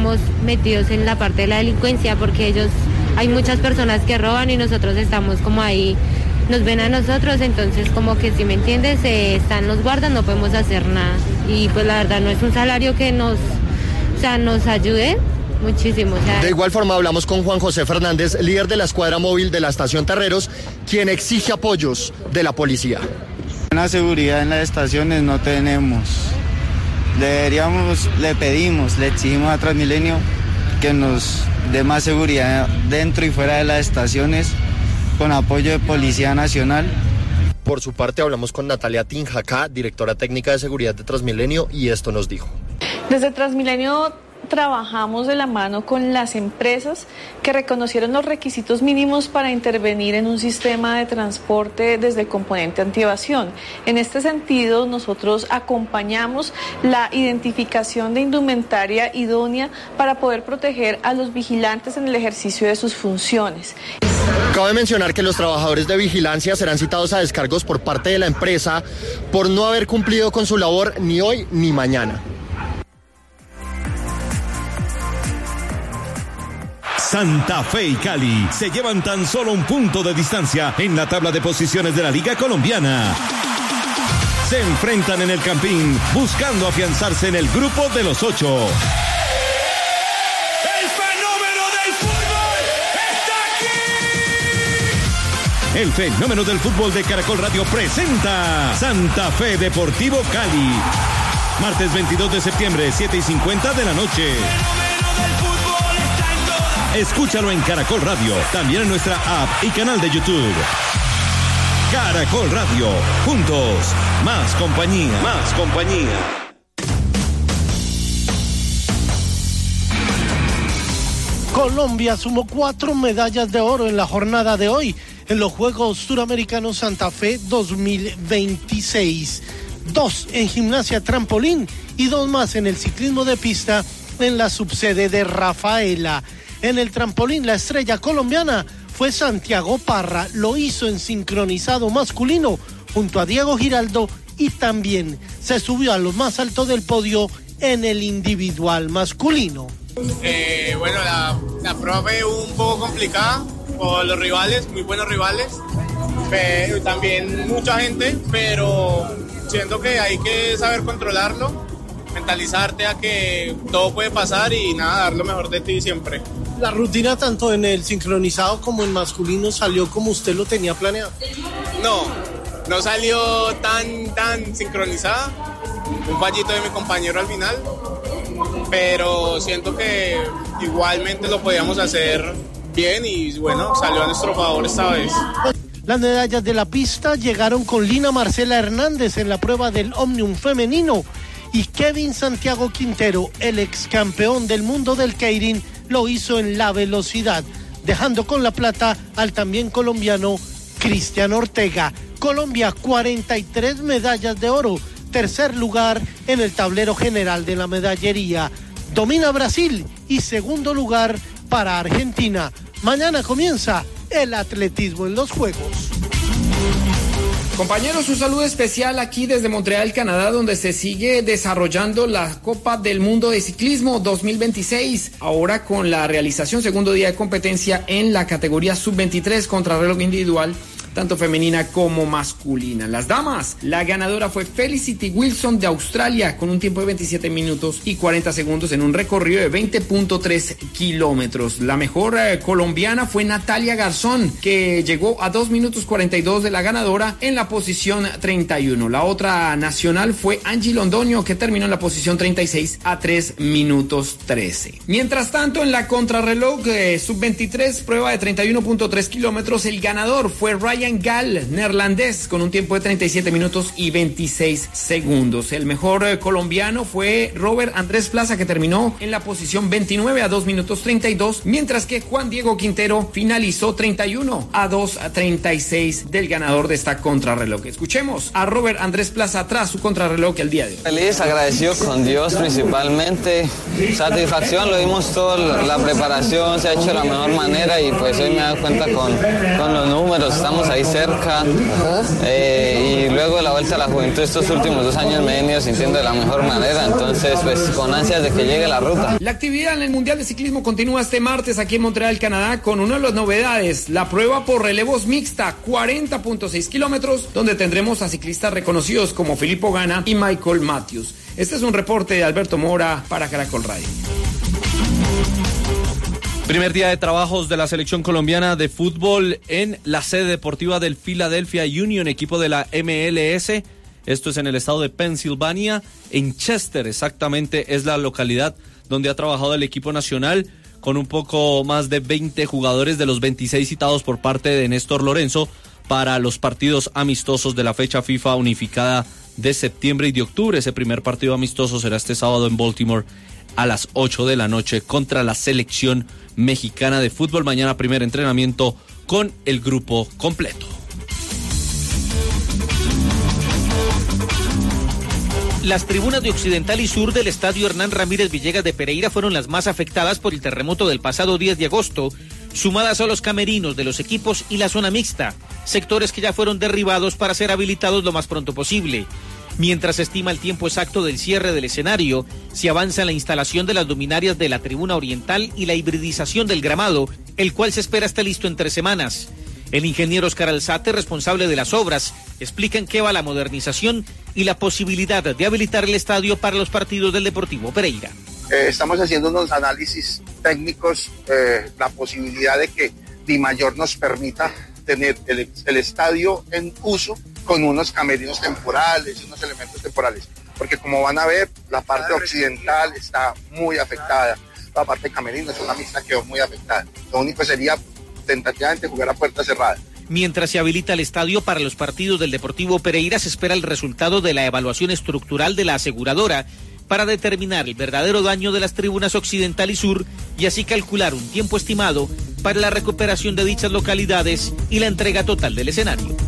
estamos metidos en la parte de la delincuencia, porque hay muchas personas que roban y nosotros estamos como ahí, nos ven a nosotros, entonces como que si me entiendes, están los guardas, no podemos hacer nada. Y pues la verdad no es un salario que nos ayude muchísimo. De igual forma hablamos con Juan José Fernández, líder de la escuadra móvil de la estación Terreros, quien exige apoyos de la policía. Una seguridad en las estaciones no tenemos. Le exigimos a Transmilenio que nos dé más seguridad dentro y fuera de las estaciones, con apoyo de Policía Nacional. Por su parte hablamos con Natalia Tinjacá, directora técnica de seguridad de Transmilenio, y esto nos dijo. Desde Transmilenio trabajamos de la mano con las empresas que reconocieron los requisitos mínimos para intervenir en un sistema de transporte desde el componente antievasión. En este sentido, nosotros acompañamos la identificación de indumentaria idónea para poder proteger a los vigilantes en el ejercicio de sus funciones. Cabe mencionar que los trabajadores de vigilancia serán citados a descargos por parte de la empresa por no haber cumplido con su labor ni hoy ni mañana. Santa Fe y Cali se llevan tan solo un punto de distancia en la tabla de posiciones de la Liga Colombiana. Se enfrentan en el Campín buscando afianzarse en el grupo de los 8. ¡El fenómeno del fútbol está aquí! El fenómeno del fútbol de Caracol Radio presenta Santa Fe Deportivo Cali. Martes 22 de septiembre, 7:50 de la noche. Escúchalo en Caracol Radio, también en nuestra app y canal de YouTube. Caracol Radio, juntos, más compañía. Colombia sumó 4 medallas de oro en la jornada de hoy en los Juegos Suramericanos Santa Fe 2026. 2 en gimnasia trampolín y 2 más en el ciclismo de pista en la subsede de Rafaela. En el trampolín, la estrella colombiana fue Santiago Parra, lo hizo en sincronizado masculino junto a Diego Giraldo y también se subió a lo más alto del podio en el individual masculino. Bueno, la prueba fue un poco complicada por los rivales, muy buenos rivales, pero también mucha gente, pero siento que hay que saber controlarlo, mentalizarte a que todo puede pasar y nada, dar lo mejor de ti siempre. ¿La rutina tanto en el sincronizado como en masculino salió como usted lo tenía planeado? No salió tan sincronizada, un fallito de mi compañero al final, pero siento que igualmente lo podíamos hacer bien y bueno, salió a nuestro favor esta vez. Las medallas de la pista llegaron con Lina Marcela Hernández en la prueba del Omnium femenino y Kevin Santiago Quintero, el ex campeón del mundo del Keirin, lo hizo en la velocidad, dejando con la plata al también colombiano Cristian Ortega. Colombia, 43 medallas de oro, tercer lugar en el tablero general de la medallería. Domina Brasil y segundo lugar para Argentina. Mañana comienza el atletismo en los Juegos. Compañeros, un saludo especial aquí desde Montreal, Canadá, donde se sigue desarrollando la Copa del Mundo de Ciclismo 2026, ahora con la realización segundo día de competencia en la categoría sub-23 contrarreloj individual, tanto femenina como masculina. Las damas, la ganadora fue Felicity Wilson de Australia con un tiempo de 27 minutos y 40 segundos en un recorrido de 20.3 kilómetros. La mejor colombiana fue Natalia Garzón, que llegó a 2 minutos 42 de la ganadora en la posición 31. La otra nacional fue Angie Londoño, que terminó en la posición 36 a 3 minutos 13. Mientras tanto, en la contrarreloj sub-23, prueba de 31.3 kilómetros, el ganador fue Ryan Gall, neerlandés, con un tiempo de 37 minutos y 26 segundos. El mejor colombiano fue Robert Andrés Plaza, que terminó en la posición 29 a 2 minutos 32, mientras que Juan Diego Quintero finalizó 31 a 2:36 del ganador de esta contrarreloj. Escuchemos a Robert Andrés Plaza tras su contrarreloj el día de hoy. Feliz, agradecido con Dios principalmente, satisfacción, lo dimos todo, la preparación se ha hecho de la mejor manera y pues hoy me he dado cuenta con los números, estamos ahí ahí cerca. Y luego de la Vuelta a la Juventud estos últimos 2 años me he venido sintiendo de la mejor manera, entonces pues con ansias de que llegue la ruta. La actividad en el Mundial de Ciclismo continúa este martes aquí en Montreal, Canadá, con una de las novedades, la prueba por relevos mixta, 40.6 kilómetros, donde tendremos a ciclistas reconocidos como Filippo Ganna y Michael Matthews. Este es un reporte de Alberto Mora para Caracol Radio. Primer día de trabajos de la selección colombiana de fútbol en la sede deportiva del Philadelphia Union, equipo de la MLS. Esto es en el estado de Pensilvania, en Chester, exactamente es la localidad donde ha trabajado el equipo nacional, con un poco más de 20 jugadores de los 26 citados por parte de Néstor Lorenzo para los partidos amistosos de la fecha FIFA unificada de septiembre y de octubre. Ese primer partido amistoso será este sábado en Baltimore a las 8 de la noche contra la selección mexicana de fútbol. Mañana primer entrenamiento con el grupo completo. Las tribunas de Occidental y Sur del Estadio Hernán Ramírez Villegas de Pereira fueron las más afectadas por el terremoto del pasado 10 de agosto, sumadas a los camerinos de los equipos y la zona mixta, sectores que ya fueron derribados para ser habilitados lo más pronto posible. Mientras se estima el tiempo exacto del cierre del escenario, se avanza en la instalación de las luminarias de la tribuna oriental y la hibridización del gramado, el cual se espera esté listo en 3 semanas. El ingeniero Oscar Alzate, responsable de las obras, explica en qué va la modernización y la posibilidad de habilitar el estadio para los partidos del Deportivo Pereira. Estamos haciendo unos análisis técnicos, la posibilidad de que Dimayor nos permita tener el estadio en uso con unos camerinos temporales, unos elementos temporales, porque como van a ver, la parte occidental está muy afectada, la parte de camerinos, una mixta quedó muy afectada. Lo único sería tentativamente jugar a puerta cerrada. Mientras se habilita el estadio para los partidos del Deportivo Pereira, se espera el resultado de la evaluación estructural de la aseguradora para determinar el verdadero daño de las tribunas occidental y sur y así calcular un tiempo estimado para la recuperación de dichas localidades y la entrega total del escenario.